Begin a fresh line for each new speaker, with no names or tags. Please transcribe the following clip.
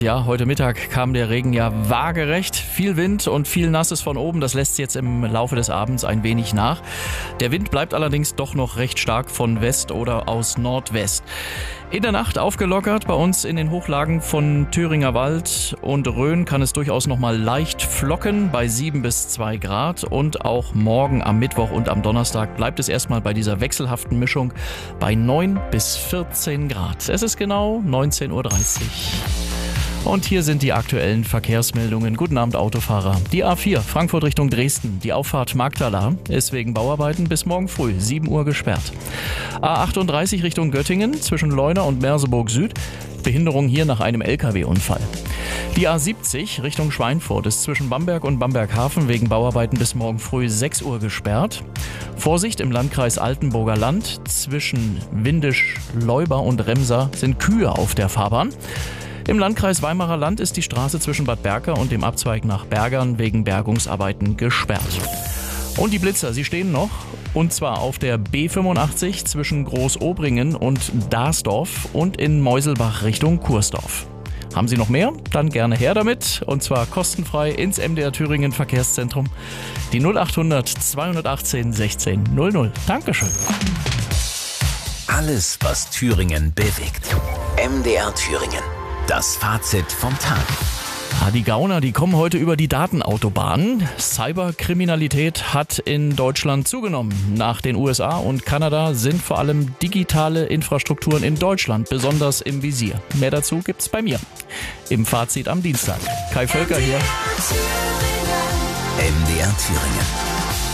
Ja, heute Mittag kam der Regen ja waagerecht. Viel Wind und viel Nasses von oben. Das lässt jetzt im Laufe des Abends ein wenig nach. Der Wind bleibt allerdings doch noch recht stark von West oder aus Nordwest. In der Nacht aufgelockert. Bei uns in den Hochlagen von Thüringer Wald und Rhön kann es durchaus noch mal leicht flocken bei 7 bis 2 Grad. Und auch morgen am Mittwoch und am Donnerstag bleibt es erstmal bei dieser wechselhaften Mischung bei 9 bis 14 Grad. Es ist genau 19:30 Uhr. Und hier sind die aktuellen Verkehrsmeldungen. Guten Abend, Autofahrer. Die A4 Frankfurt Richtung Dresden. Die Auffahrt Magdala ist wegen Bauarbeiten bis morgen früh 7 Uhr gesperrt. A38 Richtung Göttingen zwischen Leuna und Merseburg Süd. Behinderung hier nach einem LKW-Unfall. Die A70 Richtung Schweinfurt ist zwischen Bamberg und Bamberg-Hafen wegen Bauarbeiten bis morgen früh 6 Uhr gesperrt. Vorsicht im Landkreis Altenburger Land. Zwischen Windisch, Leuba und Remsa sind Kühe auf der Fahrbahn. Im Landkreis Weimarer Land ist die Straße zwischen Bad Berka und dem Abzweig nach Bergern wegen Bergungsarbeiten gesperrt. Und die Blitzer, sie stehen noch, und zwar auf der B85 zwischen Großobringen und Dasdorf und in Meuselbach Richtung Kursdorf. Haben Sie noch mehr? Dann gerne her damit, und zwar kostenfrei ins MDR Thüringen Verkehrszentrum. Die 0800 218 16 00. Dankeschön.
Alles, was Thüringen bewegt. MDR Thüringen. Das Fazit vom Tag.
Die Gauner, die kommen heute über die Datenautobahn. Cyberkriminalität hat in Deutschland zugenommen. Nach den USA und Kanada sind vor allem digitale Infrastrukturen in Deutschland besonders im Visier. Mehr dazu gibt's bei mir im Fazit am Dienstag. Kai Völker hier.
MDR Thüringen.